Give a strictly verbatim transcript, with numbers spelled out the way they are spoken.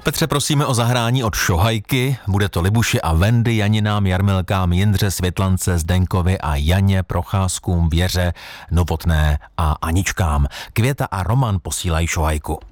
Petře, prosíme o zahrání od Šohajky. Bude to Libuši a Vendy, Janinám, Jarmilkám, Jindře, Světlance, Zdenkovi a Janě, Procházkům, Věře, Novotné a Aničkám. Květa a Roman posílají Šohajku.